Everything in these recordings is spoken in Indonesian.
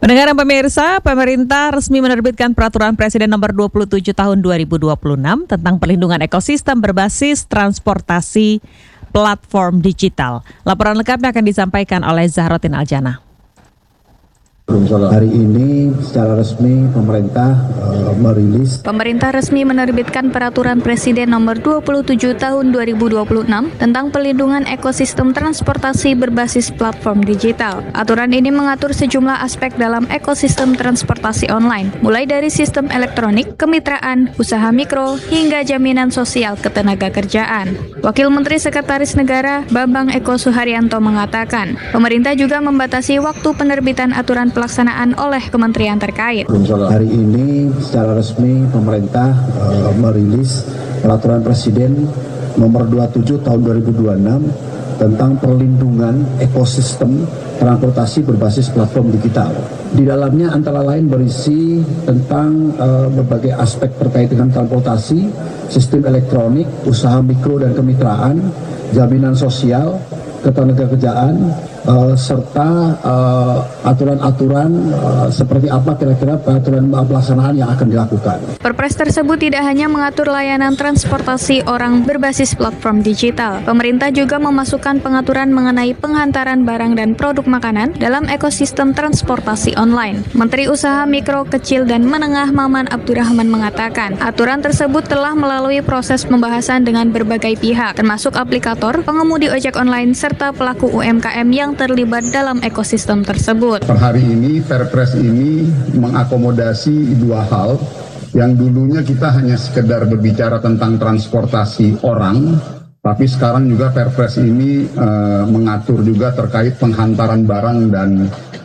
Pendengar dan pemirsa, pemerintah resmi menerbitkan Peraturan Presiden Nomor 27 Tahun 2026 tentang perlindungan ekosistem berbasis transportasi platform digital. Laporan lengkapnya akan disampaikan oleh Zahrotin Aljana. Hari ini secara resmi Pemerintah resmi menerbitkan Peraturan Presiden Nomor 27 Tahun 2026 tentang perlindungan ekosistem transportasi berbasis platform digital. Aturan ini mengatur sejumlah aspek dalam ekosistem transportasi online, mulai dari sistem elektronik, kemitraan, usaha mikro, hingga jaminan sosial ketenagakerjaan. Wakil Menteri Sekretaris Negara Bambang Eko Suharyanto mengatakan, pemerintah juga membatasi waktu penerbitan aturan pelaksanaan oleh kementerian terkait. Hari ini secara resmi pemerintah merilis Peraturan Presiden Nomor 27 Tahun 2026 tentang perlindungan ekosistem transportasi berbasis platform digital. Di dalamnya antara lain berisi tentang berbagai aspek terkait dengan transportasi, sistem elektronik, usaha mikro dan kemitraan, jaminan sosial, ketenagakerjaan, serta aturan-aturan seperti apa kira-kira peraturan pelaksanaan yang akan dilakukan. Perpres tersebut tidak hanya mengatur layanan transportasi orang berbasis platform digital. Pemerintah juga memasukkan pengaturan mengenai penghantaran barang dan produk makanan dalam ekosistem transportasi online. Menteri Usaha Mikro, Kecil, dan Menengah Maman Abdurrahman mengatakan, aturan tersebut telah melalui proses pembahasan dengan berbagai pihak, termasuk aplikator, pengemudi ojek online, serta pelaku UMKM yang terlibat dalam ekosistem tersebut. Per hari ini, Perpres ini mengakomodasi dua hal. Yang dulunya kita hanya sekedar berbicara tentang transportasi orang, tapi sekarang juga Perpres ini mengatur juga terkait penghantaran barang dan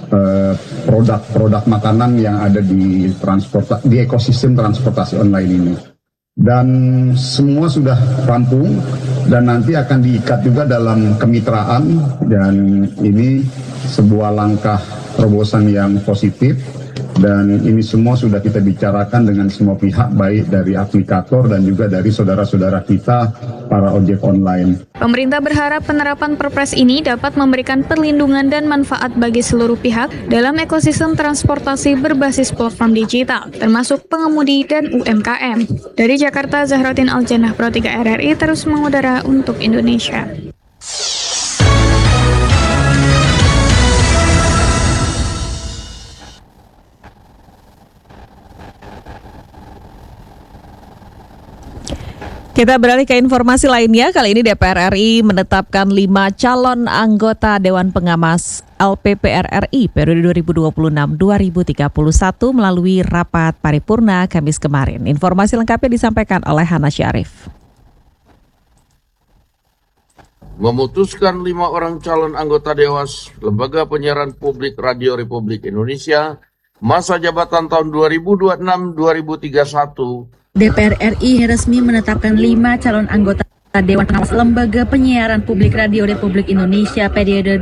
produk-produk makanan yang ada di ekosistem transportasi online ini. Dan semua sudah rampung dan nanti akan diikat juga dalam kemitraan, dan ini sebuah langkah terobosan yang positif, dan ini semua sudah kita bicarakan dengan semua pihak, baik dari aplikator dan juga dari saudara-saudara kita para ojek online. Pemerintah berharap penerapan Perpres ini dapat memberikan perlindungan dan manfaat bagi seluruh pihak dalam ekosistem transportasi berbasis platform digital, termasuk pengemudi dan UMKM. Dari Jakarta, Zahrotin Aljana, Pro 3 RRI terus mengudara untuk Indonesia. Kita beralih ke informasi lainnya. Kali ini DPR RI menetapkan 5 calon anggota Dewan Pengawas LPPR RI periode 2026-2031 melalui rapat paripurna Kamis kemarin. Informasi lengkapnya disampaikan oleh Hana Syarif. Memutuskan 5 orang calon anggota Dewas Lembaga Penyiaran Publik Radio Republik Indonesia masa jabatan tahun 2026-2031. DPR RI resmi menetapkan 5 calon anggota Dewan Pengawas Lembaga Penyiaran Publik Radio Republik Indonesia periode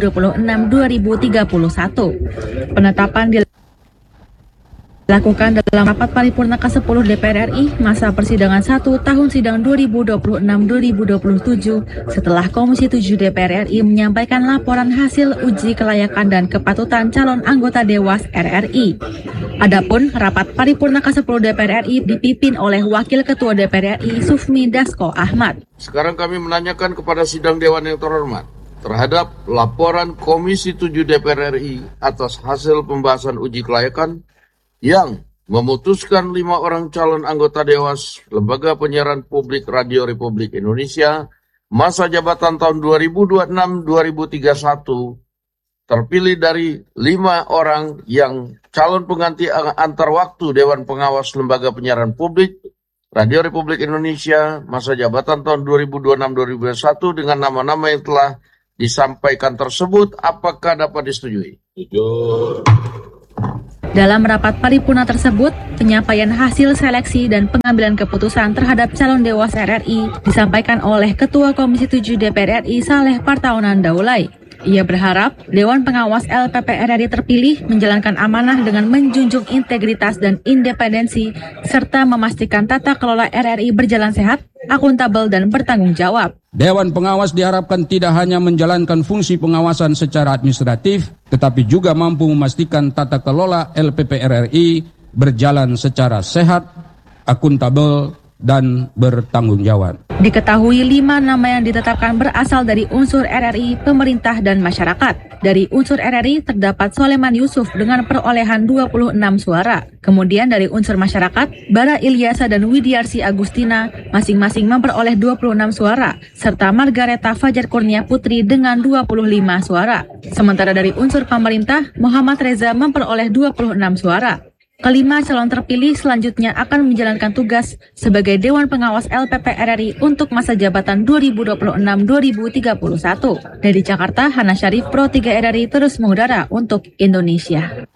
2026-2031. Penetapan dilakukan dalam rapat paripurna ke-10 DPR RI masa persidangan 1 tahun sidang 2026-2027 setelah Komisi 7 DPR RI menyampaikan laporan hasil uji kelayakan dan kepatutan calon anggota Dewas RRI. Adapun rapat paripurna ke-10 DPR RI dipimpin oleh Wakil Ketua DPR RI Sufmi Dasko Ahmad. Sekarang kami menanyakan kepada sidang Dewan yang terhormat terhadap laporan Komisi 7 DPR RI atas hasil pembahasan uji kelayakan yang memutuskan 5 orang calon anggota Dewas Lembaga Penyiaran Publik Radio Republik Indonesia masa jabatan tahun 2026-2031 terpilih dari 5 orang yang calon pengganti antar waktu Dewan Pengawas Lembaga Penyiaran Publik Radio Republik Indonesia masa jabatan tahun 2026-2021 dengan nama-nama yang telah disampaikan tersebut. Apakah dapat disetujui? Setuju. Dalam rapat paripurna tersebut, penyampaian hasil seleksi dan pengambilan keputusan terhadap calon Dewas RRI disampaikan oleh Ketua Komisi 7 DPR RI Saleh Partaunan Daulay. Ia berharap Dewan Pengawas LPP RRI terpilih menjalankan amanah dengan menjunjung integritas dan independensi, serta memastikan tata kelola RRI berjalan sehat, akuntabel, dan bertanggung jawab. Dewan Pengawas diharapkan tidak hanya menjalankan fungsi pengawasan secara administratif, tetapi juga mampu memastikan tata kelola LPP RRI berjalan secara sehat, akuntabel, dan bertanggung jawab. Diketahui 5 nama yang ditetapkan berasal dari unsur RRI, pemerintah, dan masyarakat. Dari unsur RRI terdapat Soleman Yusuf dengan perolehan 26 suara. Kemudian dari unsur masyarakat, Bara Ilyasa dan Widiarsi Agustina masing-masing memperoleh 26 suara, serta Margareta Fajar Kurnia Putri dengan 25 suara. Sementara dari unsur pemerintah, Muhammad Reza memperoleh 26 suara. Kelima calon terpilih selanjutnya akan menjalankan tugas sebagai Dewan Pengawas LPP RRI untuk masa jabatan 2026-2031. Dari Jakarta, Hana Syarif, Pro 3 RRI terus mengudara untuk Indonesia.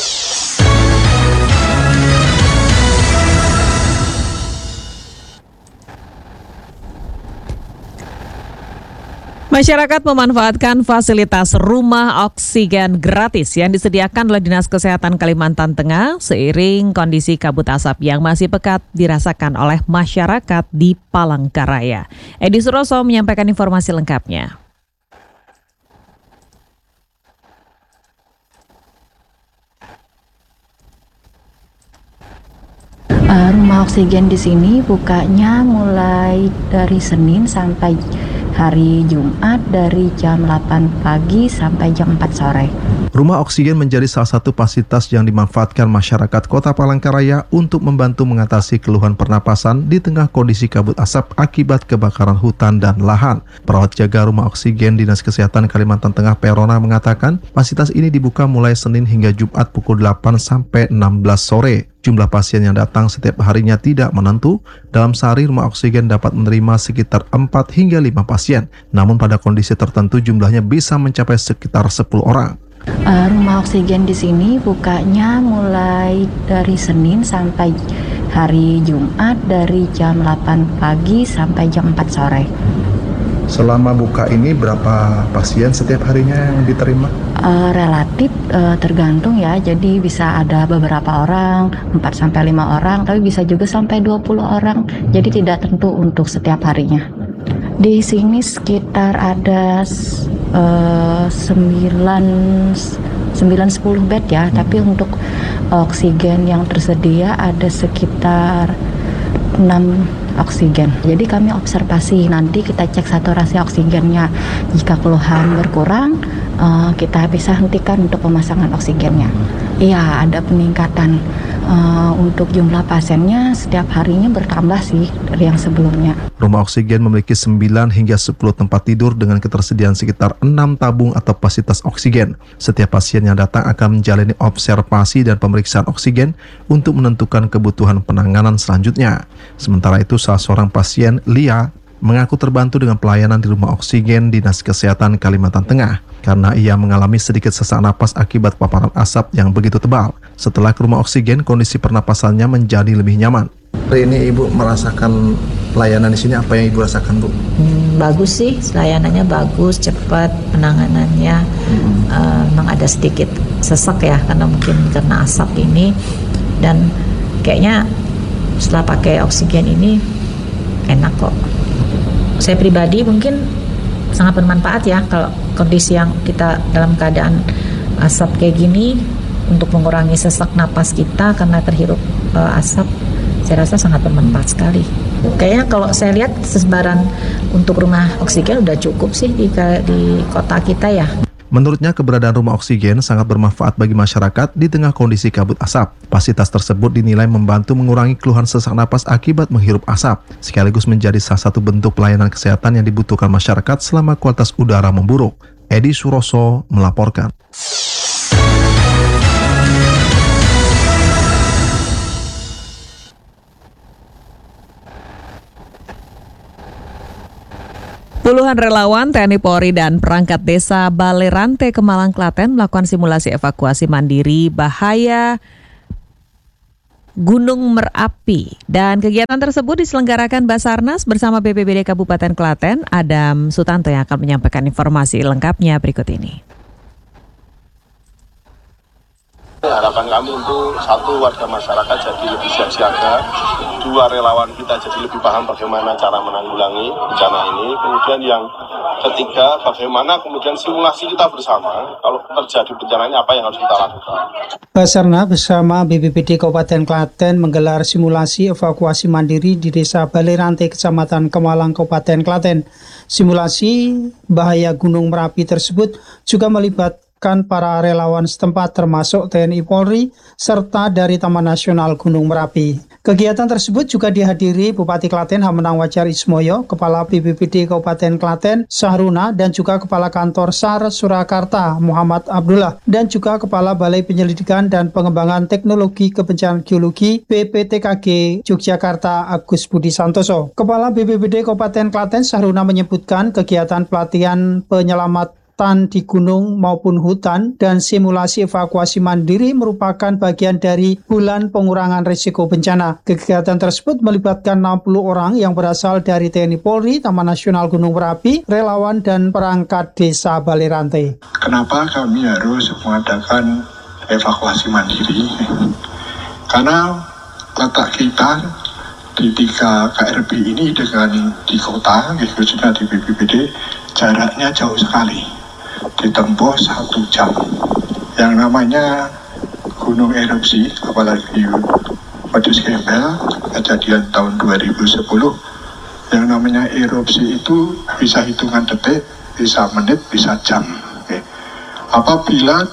Masyarakat memanfaatkan fasilitas rumah oksigen gratis yang disediakan oleh Dinas Kesehatan Kalimantan Tengah seiring kondisi kabut asap yang masih pekat dirasakan oleh masyarakat di Palangkaraya. Edi Suroso menyampaikan informasi lengkapnya. Rumah oksigen di sini bukanya mulai dari Senin sampai hari Jumat dari jam 8 pagi sampai jam 4 sore. Rumah oksigen menjadi salah satu fasilitas yang dimanfaatkan masyarakat Kota Palangkaraya untuk membantu mengatasi keluhan pernapasan di tengah kondisi kabut asap akibat kebakaran hutan dan lahan. Perawat jaga rumah oksigen Dinas Kesehatan Kalimantan Tengah Perona mengatakan fasilitas ini dibuka mulai Senin hingga Jumat pukul 8 sampai 16 sore. Jumlah pasien yang datang setiap harinya tidak menentu. Dalam sehari rumah oksigen dapat menerima sekitar 4 hingga 5 pasien. Namun pada kondisi tertentu jumlahnya bisa mencapai sekitar 10 orang. Rumah oksigen di sini bukanya mulai dari Senin sampai hari Jumat dari jam 8 pagi sampai jam 4 sore. Selama buka ini berapa pasien setiap harinya yang diterima? Relatif tergantung ya, jadi bisa ada beberapa orang, 4-5 orang, tapi bisa juga sampai 20 orang, jadi tidak tentu untuk setiap harinya. Di sini sekitar ada 9-10 bed ya, tapi untuk oksigen yang tersedia ada sekitar 6 oksigen. Jadi kami observasi, nanti kita cek saturasi oksigennya. Jika keluhan berkurang, kita bisa hentikan untuk pemasangan oksigennya. Iya, ada peningkatan. Untuk jumlah pasiennya setiap harinya bertambah sih dari yang sebelumnya. Rumah oksigen memiliki 9 hingga 10 tempat tidur dengan ketersediaan sekitar 6 tabung atau fasilitas oksigen. Setiap pasien yang datang akan menjalani observasi dan pemeriksaan oksigen untuk menentukan kebutuhan penanganan selanjutnya. Sementara itu, salah seorang pasien, Lia, mengaku terbantu dengan pelayanan di rumah oksigen Dinas Kesehatan Kalimantan Tengah karena ia mengalami sedikit sesak napas akibat paparan asap yang begitu tebal. Setelah ke rumah oksigen, kondisi pernapasannya menjadi lebih nyaman. Hari ini Ibu merasakan pelayanan di sini, apa yang Ibu rasakan, Bu? Bagus sih, layanannya bagus, cepat, penanganannya. Memang ada sedikit sesak ya, karena mungkin karena asap ini. Dan kayaknya setelah pakai oksigen ini enak kok. Saya pribadi mungkin sangat bermanfaat ya kalau kondisi yang kita dalam keadaan asap kayak gini, untuk mengurangi sesak napas kita karena terhirup asap. Saya rasa sangat bermanfaat sekali. Kayaknya kalau saya lihat sebaran untuk rumah oksigen udah cukup sih di kota kita ya. Menurutnya, keberadaan rumah oksigen sangat bermanfaat bagi masyarakat di tengah kondisi kabut asap. Fasilitas tersebut dinilai membantu mengurangi keluhan sesak napas akibat menghirup asap, sekaligus menjadi salah satu bentuk pelayanan kesehatan yang dibutuhkan masyarakat selama kualitas udara memburuk. Edi Suroso melaporkan. Puluhan relawan TNI Polri dan perangkat desa Balerante Kemalang Klaten melakukan simulasi evakuasi mandiri bahaya Gunung Merapi. Dan kegiatan tersebut diselenggarakan Basarnas bersama BPBD Kabupaten Klaten. Adam Sutanto yang akan menyampaikan informasi lengkapnya berikut ini. Harapan kami untuk satu, warga masyarakat jadi lebih siaga, dua, relawan kita jadi lebih paham bagaimana cara menanggulangi bencana ini, kemudian yang ketiga, bagaimana kemudian simulasi kita bersama kalau terjadi bencana ini apa yang harus kita lakukan. Basarnas bersama BPBD Kabupaten Klaten menggelar simulasi evakuasi mandiri di Desa Balirante, Kecamatan Kemalang, Kabupaten Klaten. Simulasi bahaya Gunung Merapi tersebut juga melibatkan para relawan setempat termasuk TNI Polri serta dari Taman Nasional Gunung Merapi. Kegiatan tersebut juga dihadiri Bupati Klaten Hamenang Wajar Ismoyo, Kepala BPBD Kabupaten Klaten Sahruna, dan juga Kepala Kantor SAR Surakarta Muhammad Abdullah, dan juga Kepala Balai Penyelidikan dan Pengembangan Teknologi Kebencanaan Geologi BPTKG Yogyakarta Agus Budi Santoso. Kepala BPBD Kabupaten Klaten Sahruna menyebutkan kegiatan pelatihan penyelamat di gunung maupun hutan dan simulasi evakuasi mandiri merupakan bagian dari bulan pengurangan risiko bencana. Kegiatan tersebut melibatkan 60 orang yang berasal dari TNI Polri, Taman Nasional Gunung Merapi, relawan, dan perangkat desa Balirante. Kenapa kami harus mengadakan evakuasi mandiri? Karena letak kita di 3 KRB ini dengan di kota, khususnya di BPBD, jaraknya jauh sekali. Ditempuh 1 jam. Yang namanya gunung erupsi, apalagi Wadus Gembel, kejadian tahun 2010, yang namanya erupsi itu bisa hitungan detik, bisa menit, bisa jam. Apabila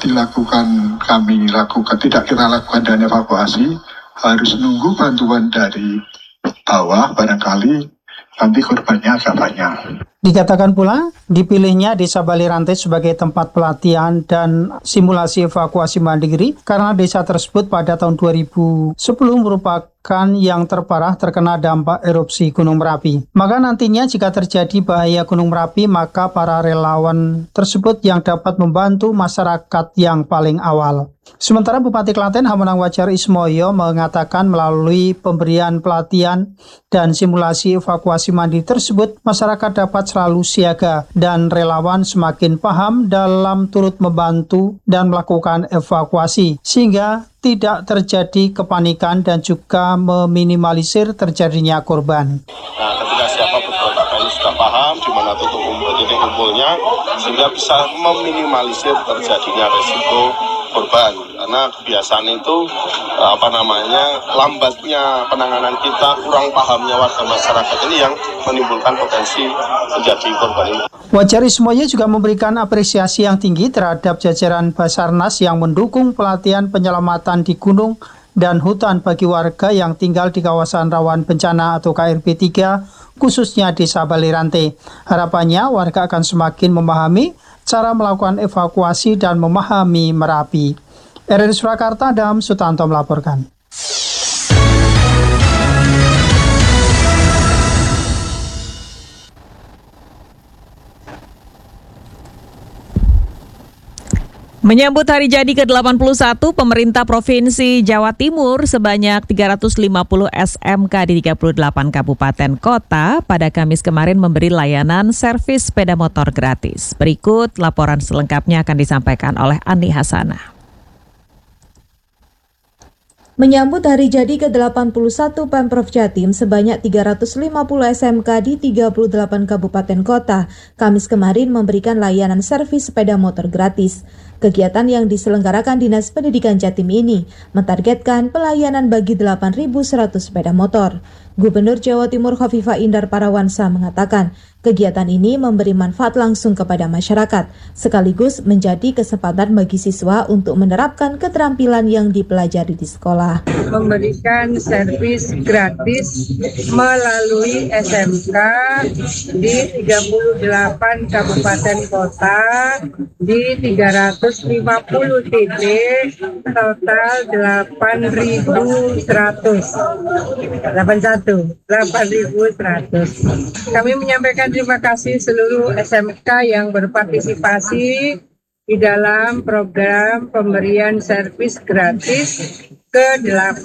tidak kita lakukan dan evakuasi, harus nunggu bantuan dari bawah, barangkali nanti korbannya agak banyak. Dikatakan pula, dipilihnya Desa Balirante sebagai tempat pelatihan dan simulasi evakuasi mandiri karena desa tersebut pada tahun 2010 merupakan yang terparah terkena dampak erupsi Gunung Merapi. Maka nantinya jika terjadi bahaya Gunung Merapi, maka para relawan tersebut yang dapat membantu masyarakat yang paling awal. Sementara Bupati Klaten Hamenang Wajar Ismoyo mengatakan melalui pemberian pelatihan dan simulasi evakuasi mandiri tersebut, masyarakat dapat selalu siaga dan relawan semakin paham dalam turut membantu dan melakukan evakuasi sehingga tidak terjadi kepanikan dan juga meminimalisir terjadinya korban. Nah, ketika siapa beberapa kali sudah paham di mana titik kumpulnya, sehingga bisa meminimalisir terjadinya resiko korban. Karena kebiasaan itu lambatnya penanganan kita, kurang pahamnya warga masyarakat ini yang menimbulkan potensi terjadi korban ini. Wajar Ismoyo juga memberikan apresiasi yang tinggi terhadap jajaran Basarnas yang mendukung pelatihan penyelamatan di gunung dan hutan bagi warga yang tinggal di kawasan rawan bencana atau KRB 3, khususnya Desa Balirante. Harapannya warga akan semakin memahami cara melakukan evakuasi dan memahami Merapi. RRI Surakarta, Adam Sutanto melaporkan. Menyambut hari jadi ke-81, pemerintah Provinsi Jawa Timur sebanyak 350 SMK di 38 kabupaten kota pada Kamis kemarin memberi layanan servis sepeda motor gratis. Berikut laporan selengkapnya akan disampaikan oleh Ani Hasanah. Menyambut hari jadi ke-81 Pemprov Jatim sebanyak 350 SMK di 38 kabupaten kota, Kamis kemarin memberikan layanan servis sepeda motor gratis. Kegiatan yang diselenggarakan Dinas Pendidikan Jatim ini mentargetkan pelayanan bagi 8.100 sepeda motor. Gubernur Jawa Timur Khofifah Indar Parawansa mengatakan, kegiatan ini memberi manfaat langsung kepada masyarakat, sekaligus menjadi kesempatan bagi siswa untuk menerapkan keterampilan yang dipelajari di sekolah. Memberikan servis gratis melalui SMK di 38 kabupaten kota di 350 titik, total 8.100. Kami menyampaikan terima kasih seluruh SMK yang berpartisipasi di dalam program pemberian servis gratis ke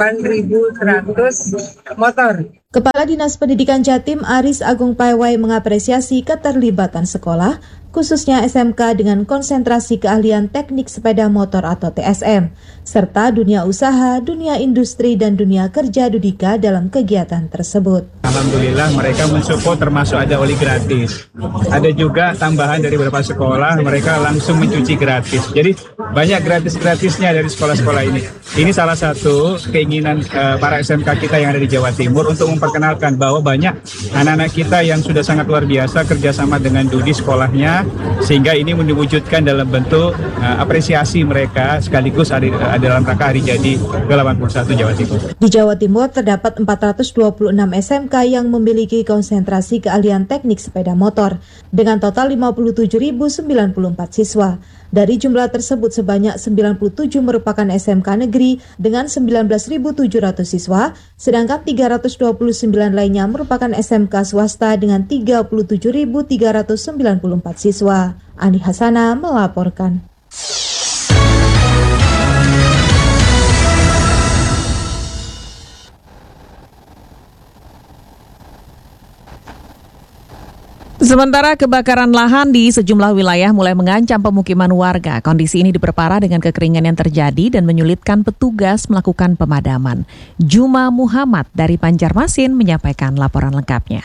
8.100 motor. Kepala Dinas Pendidikan Jatim Aris Agung Paiwai mengapresiasi keterlibatan sekolah, khususnya SMK dengan konsentrasi keahlian teknik sepeda motor atau TSM, serta dunia usaha, dunia industri, dan dunia kerja Dudika dalam kegiatan tersebut. Alhamdulillah mereka mensupport, termasuk ada oli gratis. Ada juga tambahan dari beberapa sekolah, mereka langsung mencuci gratis. Jadi banyak gratis-gratisnya dari sekolah-sekolah ini. Ini salah satu keinginan para SMK kita yang ada di Jawa Timur untuk memperkenalkan bahwa banyak anak-anak kita yang sudah sangat luar biasa kerjasama dengan Dudi sekolahnya, sehingga ini diwujudkan dalam bentuk apresiasi mereka sekaligus dalam rangka hari jadi ke-81 Jawa Timur. Di Jawa Timur terdapat 426 SMK yang memiliki konsentrasi keahlian teknik sepeda motor dengan total 57.094 siswa. Dari jumlah tersebut sebanyak 97 merupakan SMK negeri dengan 19.700 siswa, sedangkan 329 lainnya merupakan SMK swasta dengan 37.394 siswa. Ani Hasana melaporkan. Sementara kebakaran lahan di sejumlah wilayah mulai mengancam pemukiman warga. Kondisi ini diperparah dengan kekeringan yang terjadi dan menyulitkan petugas melakukan pemadaman. Juma Muhammad dari Banjarmasin menyampaikan laporan lengkapnya.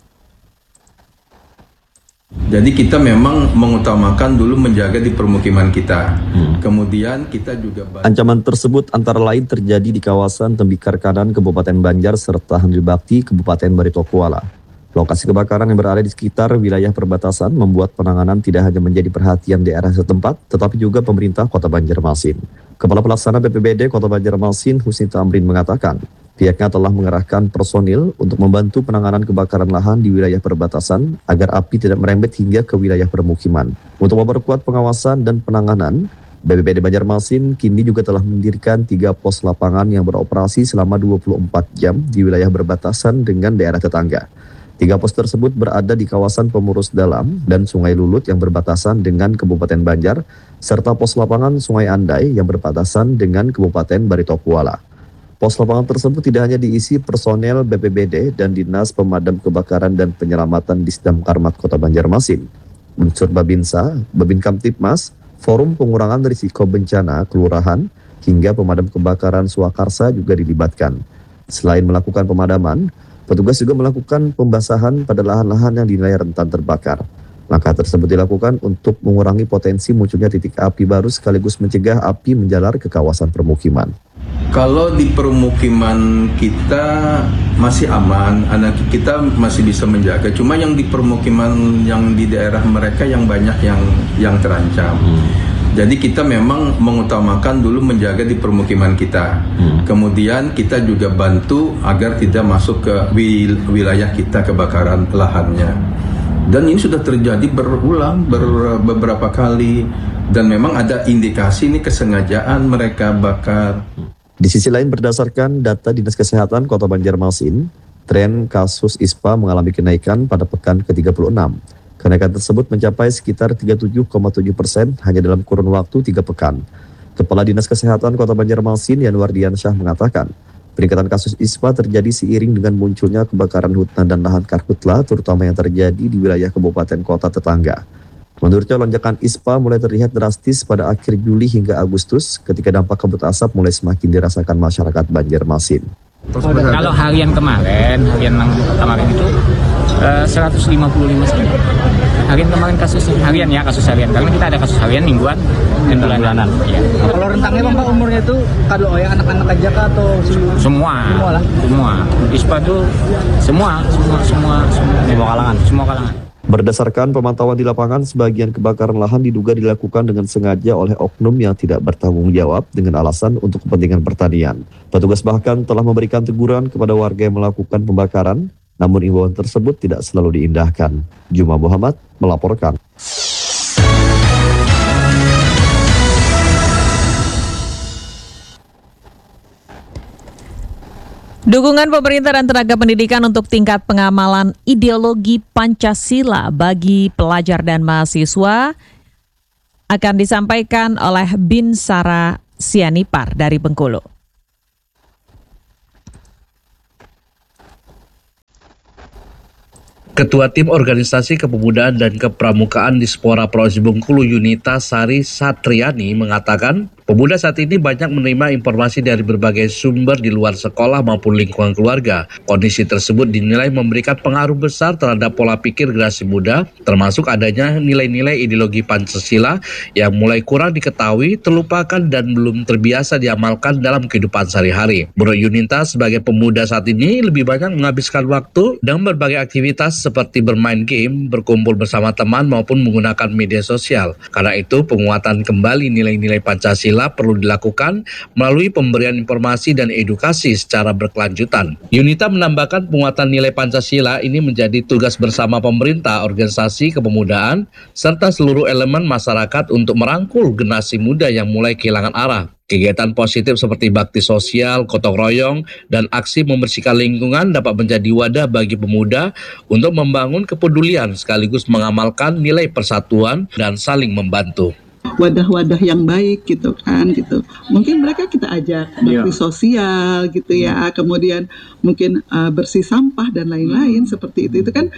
Jadi kita memang mengutamakan dulu menjaga di permukiman kita. Kemudian kita juga... Ancaman tersebut antara lain terjadi di kawasan Tembikar Kanan, Kabupaten Banjar, serta Handil Bakti, Kabupaten Barito Kuala. Lokasi kebakaran yang berada di sekitar wilayah perbatasan membuat penanganan tidak hanya menjadi perhatian daerah setempat, tetapi juga pemerintah Kota Banjarmasin. Kepala Pelaksana BPBD Kota Banjarmasin, Husni Tamrin mengatakan, pihaknya telah mengerahkan personil untuk membantu penanganan kebakaran lahan di wilayah perbatasan agar api tidak merembet hingga ke wilayah permukiman. Untuk memperkuat pengawasan dan penanganan, BPBD Banjarmasin kini juga telah mendirikan 3 pos lapangan yang beroperasi selama 24 jam di wilayah berbatasan dengan daerah tetangga. 3 pos tersebut berada di kawasan Pemurus Dalam dan Sungai Lulut yang berbatasan dengan Kabupaten Banjar, serta pos lapangan Sungai Andai yang berbatasan dengan Kabupaten Barito Kuala. Pos lapangan tersebut tidak hanya diisi personel BPBD dan Dinas Pemadam Kebakaran dan Penyelamatan Disdam Karmat Kota Banjarmasin, unsur Babinsa, Babin Kamtipmas, Forum Pengurangan Risiko Bencana Kelurahan, hingga pemadam kebakaran Swakarsa juga dilibatkan. Selain melakukan pemadaman, petugas juga melakukan pembasahan pada lahan-lahan yang dinilai rentan terbakar. Langkah tersebut dilakukan untuk mengurangi potensi munculnya titik api baru sekaligus mencegah api menjalar ke kawasan permukiman. Kalau di permukiman kita masih aman, anak kita masih bisa menjaga. Cuma yang di permukiman yang di daerah mereka yang banyak yang terancam. Jadi kita memang mengutamakan dulu menjaga di permukiman kita. Kemudian kita juga bantu agar tidak masuk ke wilayah kita kebakaran lahannya. Dan ini sudah terjadi berulang beberapa kali. Dan memang ada indikasi ini kesengajaan mereka bakar. Di sisi lain, berdasarkan data Dinas Kesehatan Kota Banjarmasin, tren kasus ISPA mengalami kenaikan pada pekan ke-36. Kenaikan tersebut mencapai sekitar 37,7% hanya dalam kurun waktu 3 pekan. Kepala Dinas Kesehatan Kota Banjarmasin, Yanwar Diansyah, mengatakan, peningkatan kasus ISPA terjadi seiring dengan munculnya kebakaran hutan dan lahan karhutla, terutama yang terjadi di wilayah kabupaten kota tetangga. Menurutnya, lonjakan ISPA mulai terlihat drastis pada akhir Juli hingga Agustus ketika dampak kabut asap mulai semakin dirasakan masyarakat Banjarmasin. Kalau harian kemarin itu 155 sih. Harian kemarin kasus harian karena kita ada kasus harian, mingguan dan bulanan. Ya. Kalau rentangnya Pak umurnya itu kalau anak-anak aja kah atau semua ISPA itu semua kalangan. Berdasarkan pemantauan di lapangan, sebagian kebakaran lahan diduga dilakukan dengan sengaja oleh oknum yang tidak bertanggung jawab dengan alasan untuk kepentingan pertanian. Petugas bahkan telah memberikan teguran kepada warga yang melakukan pembakaran, namun imbauan tersebut tidak selalu diindahkan. Juma Muhammad melaporkan. Dukungan pemerintah dan tenaga pendidikan untuk tingkat pengamalan ideologi Pancasila bagi pelajar dan mahasiswa akan disampaikan oleh Bin Sara Sianipar dari Bengkulu. Ketua Tim Organisasi Kepemudaan dan Kepramukaan Dispora Provinsi Bengkulu Yunita Sari Satriani mengatakan, pemuda saat ini banyak menerima informasi dari berbagai sumber di luar sekolah maupun lingkungan keluarga. Kondisi tersebut dinilai memberikan pengaruh besar terhadap pola pikir generasi muda, termasuk adanya nilai-nilai ideologi Pancasila yang mulai kurang diketahui, terlupakan, dan belum terbiasa diamalkan dalam kehidupan sehari-hari. Menurut Yunita, sebagai pemuda saat ini lebih banyak menghabiskan waktu dengan berbagai aktivitas seperti bermain game, berkumpul bersama teman, maupun menggunakan media sosial. Karena itu, penguatan kembali nilai-nilai Pancasila perlu dilakukan melalui pemberian informasi dan edukasi secara berkelanjutan. Yunita menambahkan penguatan nilai Pancasila ini menjadi tugas bersama pemerintah, organisasi kepemudaan, serta seluruh elemen masyarakat untuk merangkul generasi muda yang mulai kehilangan arah. Kegiatan positif seperti bakti sosial, gotong royong, dan aksi membersihkan lingkungan dapat menjadi wadah bagi pemuda untuk membangun kepedulian sekaligus mengamalkan nilai persatuan dan saling membantu. Wadah-wadah yang baik gitu kan gitu. Mungkin mereka kita ajak bakti sosial gitu ya, kemudian mungkin bersih sampah dan lain-lain seperti itu kan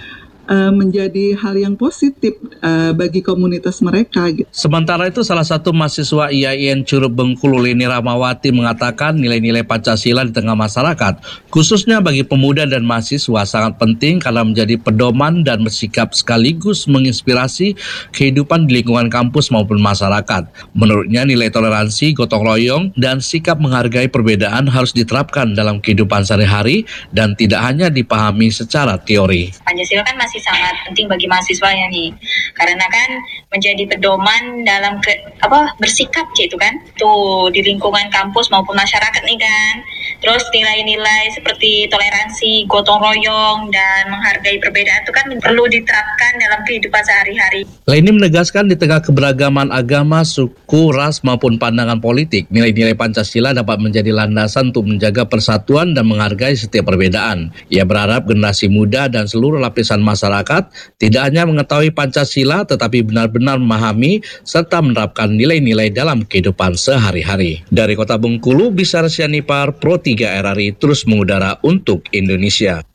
menjadi hal yang positif bagi komunitas mereka gitu. Sementara itu, salah satu mahasiswa IAIN Curug Bengkulu Leni Ramawati mengatakan nilai-nilai Pancasila di tengah masyarakat, khususnya bagi pemuda dan mahasiswa, sangat penting karena menjadi pedoman dan bersikap sekaligus menginspirasi kehidupan di lingkungan kampus maupun masyarakat. Menurutnya, nilai toleransi, gotong royong, dan sikap menghargai perbedaan harus diterapkan dalam kehidupan sehari-hari dan tidak hanya dipahami secara teori. Pancasila kan masih sangat penting bagi mahasiswanya nih, karena kan menjadi pedoman dalam bersikap gitu kan, tuh di lingkungan kampus maupun masyarakat nih kan. Terus nilai-nilai seperti toleransi, gotong royong, dan menghargai perbedaan itu kan perlu diterapkan dalam kehidupan sehari-hari. Leni menegaskan di tengah keberagaman agama, suku, ras maupun pandangan politik, nilai-nilai Pancasila dapat menjadi landasan untuk menjaga persatuan dan menghargai setiap perbedaan. Ia berharap generasi muda dan seluruh lapisan masyarakat tidak hanya mengetahui Pancasila tetapi benar-benar memahami serta menerapkan nilai-nilai dalam kehidupan sehari-hari. Dari Kota Bengkulu, Bisar Sianipar, Pro 3 RRI terus mengudara untuk Indonesia.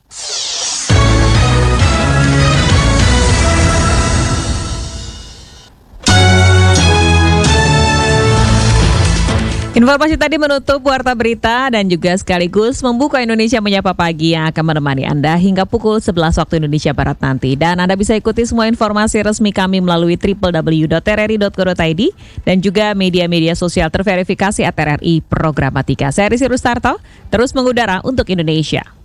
Informasi tadi menutup Warta Berita dan juga sekaligus membuka Indonesia Menyapa Pagi yang akan menemani Anda hingga pukul 11 waktu Indonesia Barat nanti. Dan Anda bisa ikuti semua informasi resmi kami melalui www.rri.co.id dan juga media-media sosial terverifikasi @RRI Programatika. Saya Risi Rustarto, terus mengudara untuk Indonesia.